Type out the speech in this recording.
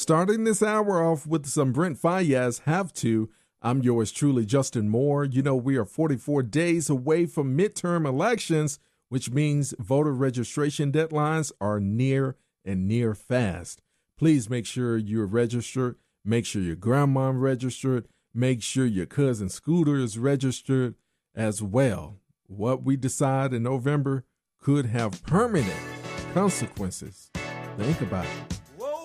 Starting this hour off with some Brent Fayez, Have To. I'm yours truly, Justin Moore. You know, we are 44 days away from midterm elections, which means voter registration deadlines are near and near fast. Please make sure you're registered. Make sure your grandma registered. Make sure your cousin Scooter is registered as well. What we decide in November could have permanent consequences. Think about it.